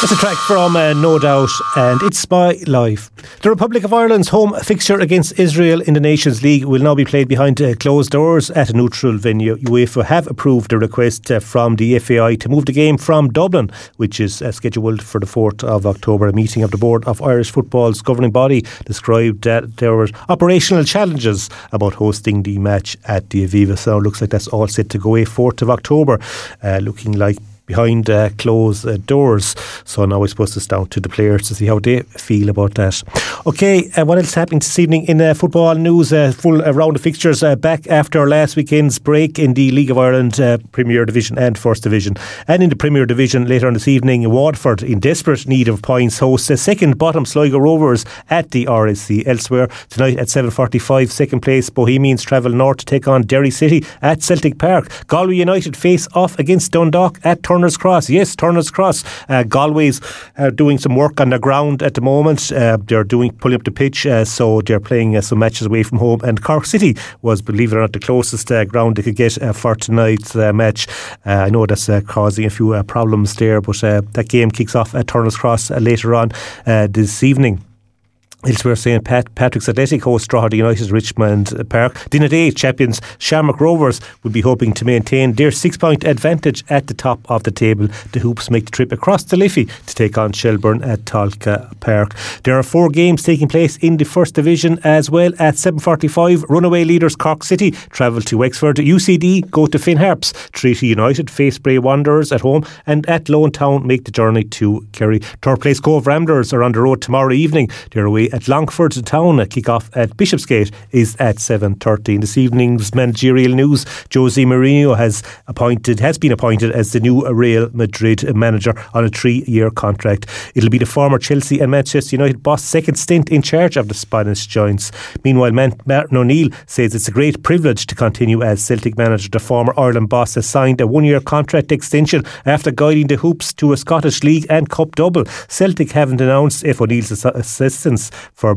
It's a track from No Doubt and It's My Life. The Republic of Ireland's home fixture against Israel in the Nations League will now be played behind closed doors at a neutral venue. UEFA have approved a request from the FAI to move the game from Dublin, which is scheduled for the 4th of October. A meeting of the Board of Irish Football's governing body described that there were operational challenges about hosting the match at the Aviva. So it looks like that's all set to go away 4th of October, looking like behind closed doors. So now I suppose it's down to the players to see how they feel about that. Okay, what else happening this evening in football news? Full round of fixtures back after last weekend's break in the League of Ireland Premier Division and First Division. And in the Premier Division later on this evening, Waterford, in desperate need of points, hosts second bottom Sligo Rovers at the RSC. Elsewhere tonight at 7:45, second place Bohemians travel north to take on Derry City at Celtic Park. Galway United face off against Dundalk at Turner's Cross. Yes, Turner's Cross. Galway's doing some work on the ground at the moment. They're pulling up the pitch, so they're playing some matches away from home. And Cork City was, believe it or not, the closest ground they could get for tonight's match. I know that's causing a few problems there, but that game kicks off at Turner's Cross later on this evening. Elsewhere, St. Patrick's Athletic host Drogheda United Richmond Park. Dinner Day champions Shamrock Rovers will be hoping to maintain their 6-point advantage at the top of the table. The Hoops make the trip across the Liffey to take on Shelbourne at Tolka Park. There are 4 games taking place in the First Division as well. At 7:45, runaway leaders Cork City travel to Wexford. UCD go to Finn Harps. Treaty United face Bray Wanderers at home, and at Lone Town make the journey to Kerry. Third place Cove Ramblers are on the road tomorrow evening. They're away at Longford Town. A kick-off at Bishopsgate is at 7:30. In this evening's managerial news, Jose Mourinho has been appointed as the new Real Madrid manager on a 3-year contract. It'll be the former Chelsea and Manchester United boss' second stint in charge of the Spanish giants. Meanwhile, Martin O'Neill says it's a great privilege to continue as Celtic manager. The former Ireland boss has signed a 1-year contract extension after guiding the Hoops to a Scottish League and Cup double. Celtic haven't announced if O'Neill's assistance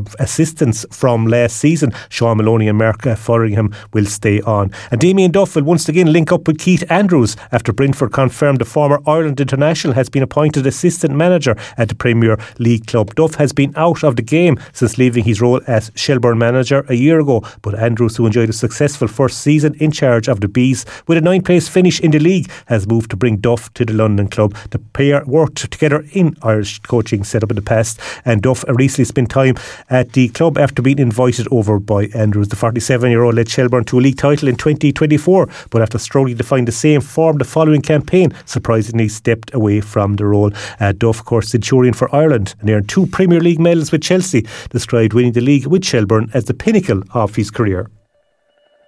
from last season. Sean Maloney and Mark Fotheringham will stay on. And Damien Duff will once again link up with Keith Andrews after Brentford confirmed the former Ireland international has been appointed assistant manager at the Premier League club. Duff has been out of the game since leaving his role as Shelbourne manager a year ago, but Andrews, who enjoyed a successful first season in charge of the Bees with a 9th-place finish in the league, has moved to bring Duff to the London club. The pair worked together in Irish coaching setup in the past, and Duff recently spent time at the club after being invited over by Andrews. The 47-year-old led Shelbourne to a league title in 2024, but after struggling to find the same form the following campaign, surprisingly stepped away from the role. Duff, of course, Centurion for Ireland, and earned 2 Premier League medals with Chelsea, described winning the league with Shelbourne as the pinnacle of his career.